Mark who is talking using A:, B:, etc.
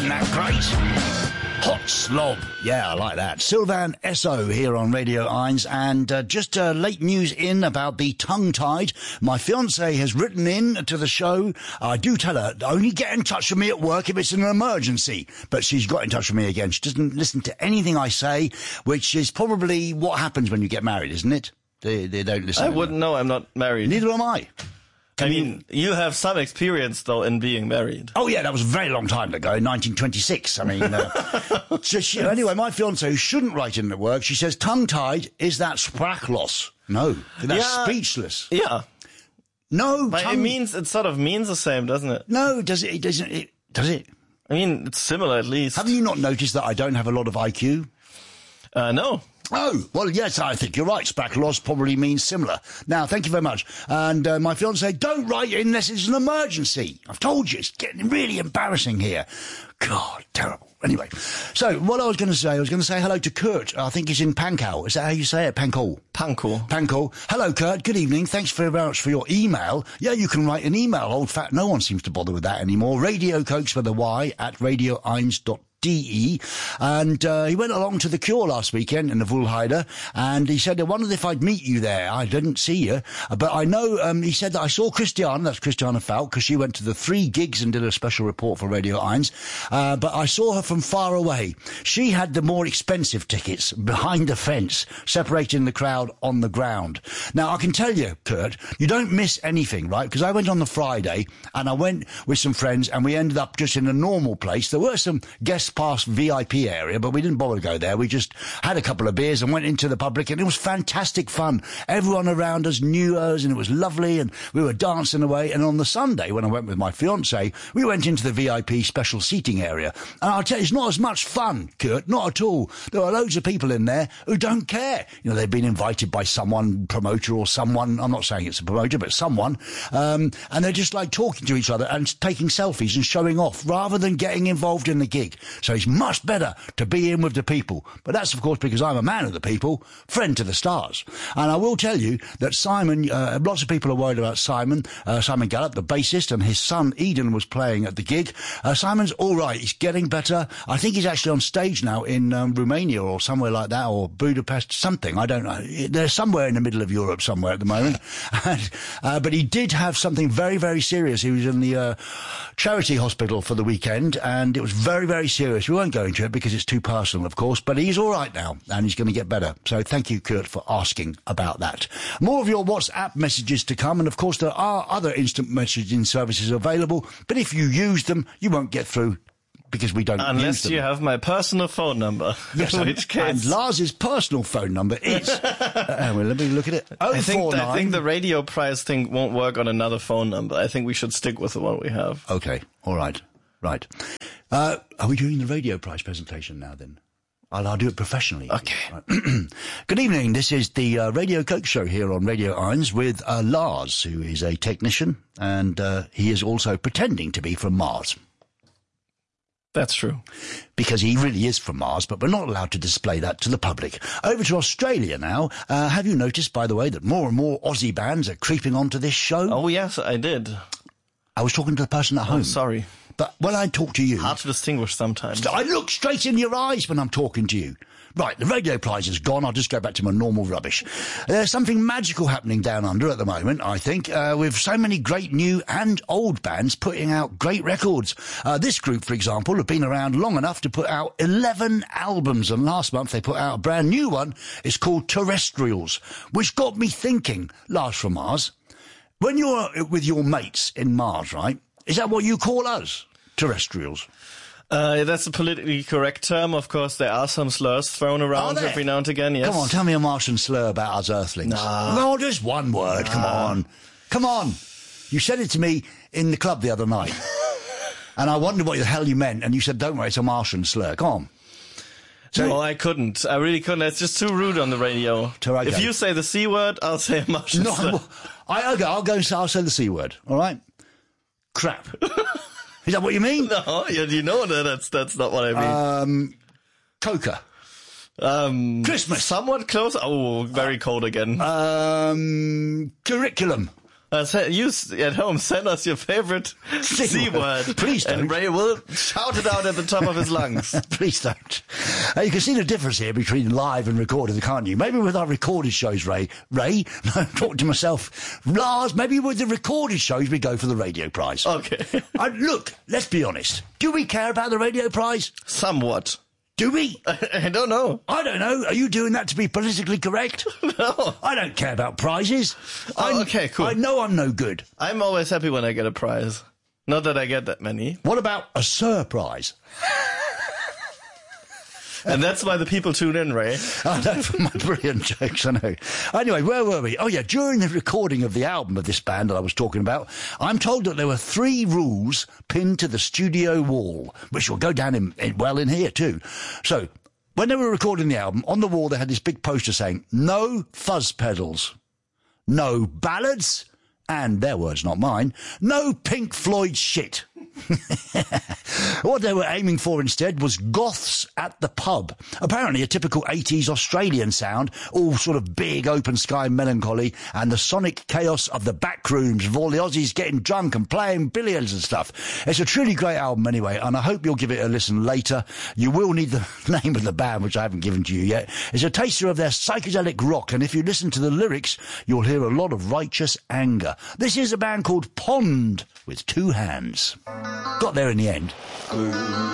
A: Isn't that great? Hot slob. Yeah, I like that. Sylvan Esso here on Radio 1, and just late news in about the tongue-tied. My fiancée has written in to the show. I do tell her, only get in touch with me at work if it's an emergency. But she's got in touch with me again. She doesn't listen to anything I say, which is probably what happens when you get married, isn't it? They don't listen.
B: I wouldn't know. I'm not married.
A: Neither am I.
B: I mean, you have some experience, though, in being married.
A: Oh, yeah, that was a very long time ago, in 1926. I mean, anyway, my fiancée, who shouldn't write in at work, she says, tongue-tied, is that sprachlos? No, that's speechless.
B: Yeah.
A: No,
B: but it sort of means the same, doesn't it?
A: No, does it? Does it?
B: I mean, it's similar, at least.
A: Have you not noticed that I don't have a lot of IQ?
B: No.
A: Oh, well, yes, I think you're right. Sprachlos probably means similar. Now, thank you very much. And my fiancée, don't write it unless it's an emergency. I've told you, it's getting really embarrassing here. God, terrible. Anyway, so what I was going to say hello to Kurt. I think he's in Pankow. Is that how you say it? Pankow. Pankow. Hello, Kurt. Good evening. Thanks very much for your email. Yeah, you can write an email. Old fat, no one seems to bother with that anymore. Radio Cokes with a Y at radio1.de. And he went along to the Cure last weekend in the Wuhlheide, and he said, I wondered if I'd meet you there. I didn't see you, but I know, he said that I saw Christiana, that's Christiana Falk, because she went to the 3 gigs and did a special report for Radio 1, but I saw her from far away. She had the more expensive tickets behind the fence, separating the crowd on the ground. Now, I can tell you, Kurt, you don't miss anything, right? Because I went on the Friday, and I went with some friends, and we ended up just in a normal place. There were some guest pass VIP area, but we didn't bother to go there. We just had a couple of beers and went into the public, and it was fantastic fun. Everyone around us knew us, and it was lovely, and we were dancing away. And on the Sunday, when I went with my fiancée, we went into the VIP special seating area. And I'll tell you, it's not as much fun, Kurt, not at all. There are loads of people in there who don't care. You know, they've been invited by someone, promoter or someone, I'm not saying it's a promoter, but someone, and they're just like talking to each other and taking selfies and showing off rather than getting involved in the gig. So it's much better to be in with the people. But that's, of course, because I'm a man of the people, friend to the stars. And I will tell you that Simon, lots of people are worried about Simon Gallup, the bassist, and his son Eden was playing at the gig. Simon's all right. He's getting better. I think he's actually on stage now in Romania or somewhere like that, or Budapest, something. I don't know. They're somewhere in the middle of Europe somewhere at the moment. But he did have something very, very serious. He was in the charity hospital for the weekend, and it was very, very serious. We won't go into it because it's too personal, of course, but he's all right now, and he's going to get better. So thank you, Kurt, for asking about that. More of your WhatsApp messages to come, and of course there are other instant messaging services available, but if you use them, you won't get through because we don't use them.
B: Unless you have my personal phone number.
A: Yes,
B: in which case...
A: and Lars's personal phone number is... well, let me look at it.
B: I think the radio prize thing won't work on another phone number. I think we should stick with the one we have.
A: Okay, all right. Right. Are we doing the radio prize presentation now, then? I'll do it professionally.
B: Okay.
A: Right. Good evening. This is the Radio Coke Show here on Radio 1 with Lars, who is a technician, and he is also pretending to be from Mars.
B: That's true.
A: Because he really is from Mars, but we're not allowed to display that to the public. Over to Australia now. Have you noticed, by the way, that more and more Aussie bands are creeping onto this show?
B: Oh, yes, I did.
A: I was talking to the person at home.
B: Oh, sorry.
A: But when I talk to you...
B: Hard to distinguish sometimes.
A: I look straight in your eyes when I'm talking to you. Right, the radio prize is gone. I'll just go back to my normal rubbish. There's something magical happening down under at the moment, I think, with so many great new and old bands putting out great records. This group, for example, have been around long enough to put out 11 albums, and last month they put out a brand new one. It's called Terrestrials, which got me thinking, Lars from Mars, when you're with your mates in Mars, right, is that what you call us? Terrestrials?
B: That's a politically correct term. Of course, there are some slurs thrown around every now and again, yes.
A: Come on, tell me a Martian slur about us Earthlings. No, just one word, come on. Come on. You said it to me in the club the other night. And I wondered what the hell you meant, and you said, don't worry, it's a Martian slur. Come on.
B: So, no, I couldn't. I really couldn't. It's just too rude on the radio. If you say the C word, I'll say a Martian slur.
A: I'll say the C word, all right? Crap. Is that what you mean?
B: No, you know that's not what I mean.
A: Coca.
B: Christmas. Somewhat close. Oh, very cold again.
A: Curriculum.
B: You at home, send us your favorite C word.
A: Please don't.
B: And Ray will shout it out at the top of his lungs.
A: Please don't. You can see the difference here between live and recorded, can't you? Maybe with our recorded shows, Ray, no, I'm talking to myself. Lars, maybe with the recorded shows we go for the radio prize.
B: Okay.
A: Look, let's be honest. Do we care about the radio prize?
B: Somewhat.
A: Do we?
B: I don't know.
A: I don't know. Are you doing that to be politically correct?
B: No.
A: I don't care about prizes.
B: Okay, cool.
A: I know I'm no good.
B: I'm always happy when I get a prize. Not that I get that many.
A: What about a surprise?
B: And that's why the people tune in, Ray.
A: I know, for my brilliant jokes, I know. Anyway, where were we? Oh, yeah, during the recording of the album of this band that I was talking about, I'm told that there were 3 rules pinned to the studio wall, which will go down in here, too. So, when they were recording the album, on the wall they had this big poster saying, no fuzz pedals, no ballads, and their words, not mine, no Pink Floyd shit. What they were aiming for instead was goths at the pub. Apparently a typical 80s Australian sound, all sort of big open sky melancholy, and the sonic chaos of the back rooms of all the Aussies getting drunk and playing billiards and stuff. It's a truly great album anyway, and I hope you'll give it a listen later. You will need the name of the band, which I haven't given to you yet. It's a taster of their psychedelic rock, and if you listen to the lyrics, you'll hear a lot of righteous anger. This is a band called Pond with 2 hands. Got there in the end.